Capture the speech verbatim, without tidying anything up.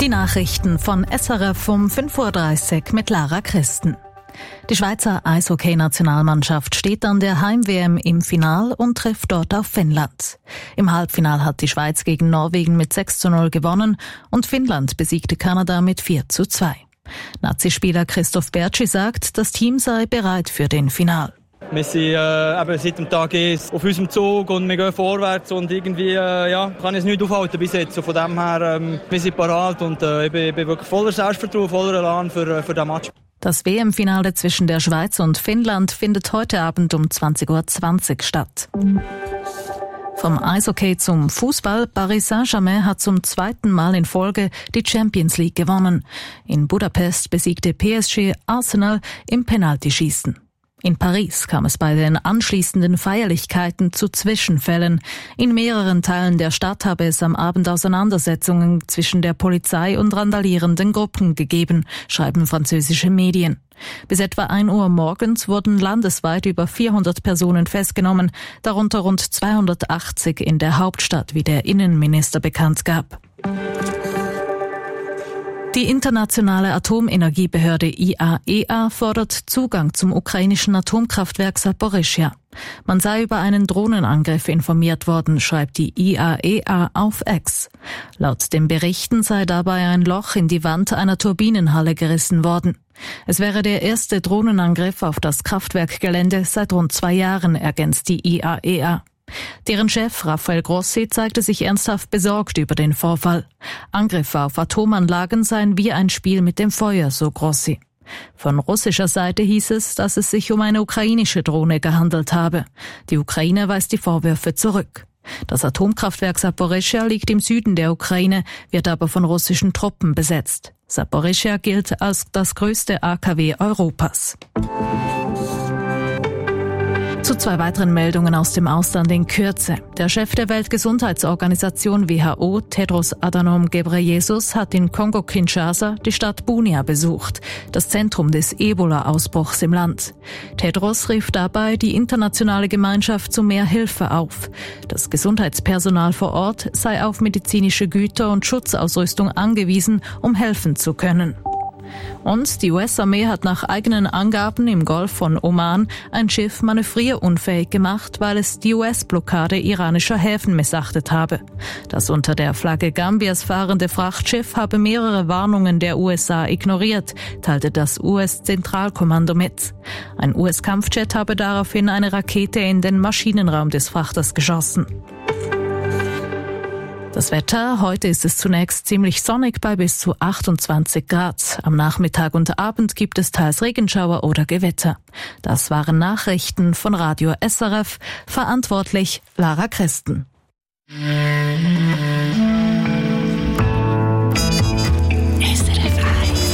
Nachrichten von S R F um fünf Uhr dreißig mit Lara Christen. Die Schweizer Eishockey-Nationalmannschaft steht an der Heim-W M im Final und trifft dort auf Finnland. Im Halbfinal hat die Schweiz gegen Norwegen mit sechs zu null gewonnen und Finnland besiegte Kanada mit vier zu zwei. Nazi-Spieler Christoph Bertschi sagt, das Team sei bereit für den Final. Wir sind äh, eben seit dem Tag eins auf unserem Zug und wir gehen vorwärts und irgendwie äh, ja, kann ich es nicht aufhalten bis jetzt. Und von dem her, ähm, wir sind parat und äh, ich, bin, ich bin wirklich voller Selbstvertrauen, voller Elan für, für diesen Match. Das W M-Finale zwischen der Schweiz und Finnland findet heute Abend um zwanzig Uhr zwanzig statt. Vom Eishockey zum Fußball. Paris Saint-Germain hat zum zweiten Mal in Folge die Champions League gewonnen. In Budapest besiegte P S G Arsenal im Penaltyschießen. In Paris kam es bei den anschließenden Feierlichkeiten zu Zwischenfällen. In mehreren Teilen der Stadt habe es am Abend Auseinandersetzungen zwischen der Polizei und randalierenden Gruppen gegeben, schreiben französische Medien. Bis etwa ein Uhr morgens wurden landesweit über vierhundert Personen festgenommen, darunter rund zweihundertachtzig in der Hauptstadt, wie der Innenminister bekannt gab. Die internationale Atomenergiebehörde I A E A fordert Zugang zum ukrainischen Atomkraftwerk Saporischschja. Man sei über einen Drohnenangriff informiert worden, schreibt die I A E A auf X. Laut den Berichten sei dabei ein Loch in die Wand einer Turbinenhalle gerissen worden. Es wäre der erste Drohnenangriff auf das Kraftwerkgelände seit rund zwei Jahren, ergänzt die I A E A. Deren Chef Rafael Grossi zeigte sich ernsthaft besorgt über den Vorfall. Angriffe auf Atomanlagen seien wie ein Spiel mit dem Feuer, so Grossi. Von russischer Seite hieß es, dass es sich um eine ukrainische Drohne gehandelt habe. Die Ukraine weist die Vorwürfe zurück. Das Atomkraftwerk Saporischschja liegt im Süden der Ukraine, wird aber von russischen Truppen besetzt. Saporischschja gilt als das größte A K W Europas. Zu zwei weiteren Meldungen aus dem Ausland in Kürze. Der Chef der Weltgesundheitsorganisation W H O, Tedros Adhanom Ghebreyesus, hat in Kongo-Kinshasa die Stadt Bunia besucht, das Zentrum des Ebola-Ausbruchs im Land. Tedros rief dabei die internationale Gemeinschaft zu mehr Hilfe auf. Das Gesundheitspersonal vor Ort sei auf medizinische Güter und Schutzausrüstung angewiesen, um helfen zu können. Und die U S-Armee hat nach eigenen Angaben im Golf von Oman ein Schiff manövrierunfähig gemacht, weil es die U S-Blockade iranischer Häfen missachtet habe. Das unter der Flagge Gambias fahrende Frachtschiff habe mehrere Warnungen der U S A ignoriert, teilte das U S-Zentralkommando mit. Ein U S-Kampfjet habe daraufhin eine Rakete in den Maschinenraum des Frachters geschossen. Das Wetter, heute ist es zunächst ziemlich sonnig bei bis zu achtundzwanzig Grad. Am Nachmittag und Abend gibt es teils Regenschauer oder Gewitter. Das waren Nachrichten von Radio S R F, verantwortlich Lara Christen.